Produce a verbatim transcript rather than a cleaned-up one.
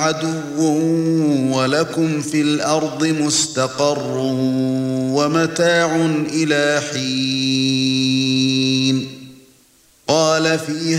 عَدُوٌّ وَلَكُمْ فِي الْأَرْضِ مُسْتَقَرٌّ وَمَتَاعٌ إِلَى حِينٍ قَالَ فِيهَا